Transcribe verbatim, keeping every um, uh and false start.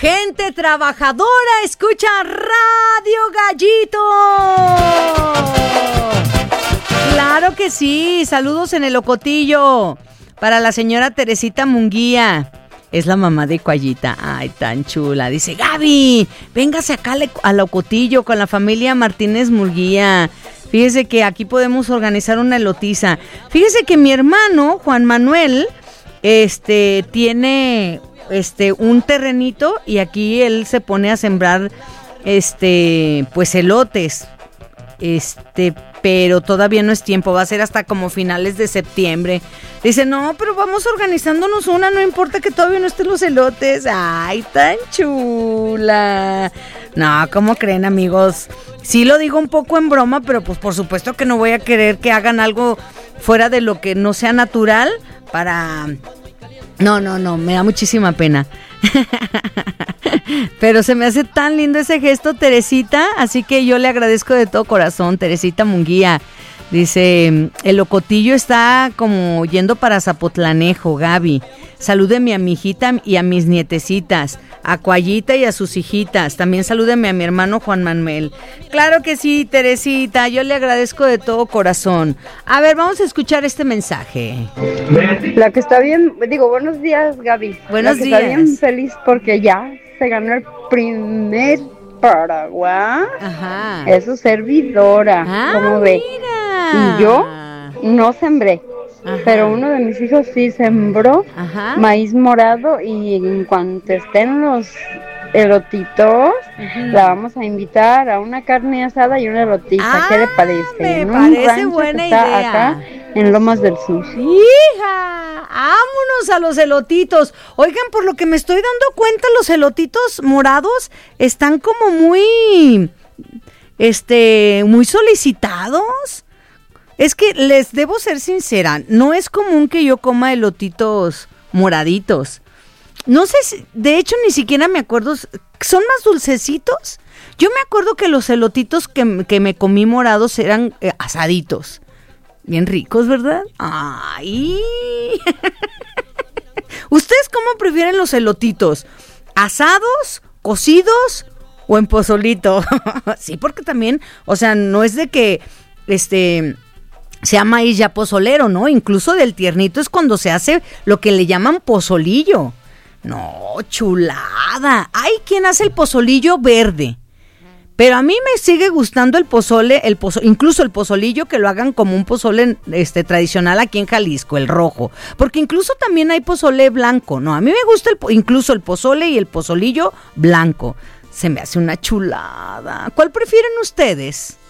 gente trabajadora escucha Radio Gallito. Claro que sí. Saludos en el Ocotillo para la señora Teresita Munguía. Es la mamá de Cuayita. Ay, tan chula. Dice, Gaby, véngase acá al Ocotillo con la familia Martínez Munguía. Fíjese que aquí podemos organizar una elotiza. Fíjese que mi hermano, Juan Manuel, este, tiene este un terrenito y aquí él se pone a sembrar este, pues elotes. Este, pero todavía no es tiempo, va a ser hasta como finales de septiembre. Dice, no, pero vamos organizándonos una, no importa que todavía no estén los elotes. Ay, tan chula. No, ¿cómo creen, amigos? Sí lo digo un poco en broma, pero pues por supuesto que no voy a querer que hagan algo fuera de lo que no sea natural para... No, no, no, me da muchísima pena. Pero se me hace tan lindo ese gesto, Teresita, así que yo le agradezco de todo corazón, Teresita Munguía. Dice, el Ocotillo está como yendo para Zapotlanejo, Gaby. Salúdeme a mi hijita y a mis nietecitas, a Cuayita y a sus hijitas. También salúdeme a mi hermano Juan Manuel. Claro que sí, Teresita, yo le agradezco de todo corazón. A ver, vamos a escuchar este mensaje. La que está bien, digo, buenos días, Gaby. Buenos La que días. Está bien feliz porque ya se ganó el primer Paraguay. Ajá. Es su servidora, Ah, como ve. mira. Y yo no sembré, Ajá. pero uno de mis hijos sí sembró Ajá. maíz morado y en cuanto estén los elotitos, Ujú. la vamos a invitar a una carne asada y una elotita. Ah, ¿Qué le parece? me En parece rancho buena que está idea. acá en Lomas del Sur. ¡Hija! ¡Vámonos a los elotitos! Oigan, por lo que me estoy dando cuenta, los elotitos morados están como muy, este, muy solicitados. Es que les debo ser sincera, no es común que yo coma elotitos moraditos. No sé si, de hecho ni siquiera me acuerdo, ¿son más dulcecitos? Yo me acuerdo que los elotitos que, que me comí morados eran eh, asaditos. Bien ricos, ¿verdad? ¡Ay! ¿Ustedes cómo prefieren los elotitos? ¿Asados, cocidos o en pozolito? Sí, porque también, o sea, no es de que este sea maíz ya pozolero, ¿no? Incluso del tiernito es cuando se hace lo que le llaman pozolillo. No, chulada. Hay quien hace el pozolillo verde. Pero a mí me sigue gustando el pozole, el pozo, incluso el pozolillo, que lo hagan como un pozole este, tradicional aquí en Jalisco, el rojo. Porque incluso también hay pozole blanco, ¿no? A mí me gusta el, incluso el pozole y el pozolillo blanco. Se me hace una chulada. ¿Cuál prefieren ustedes?